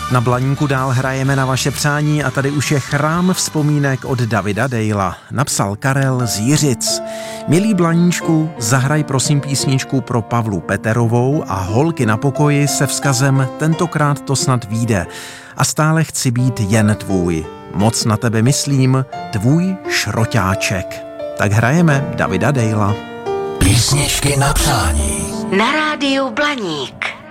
Na Blaníku dál hrajeme na vaše přání a tady už je chrám vzpomínek od Davida Dejla. Napsal Karel z Jiřic. Milý Blaníčku, zahraj prosím písničku pro Pavlu Peterovou a Holky na pokoji se vzkazem tentokrát to snad vyjde. A stále chci být jen tvůj. Moc na tebe myslím, tvůj šroťáček. Tak hrajeme Davida Dejla. Písničky na přání. Na rádiu Blaník.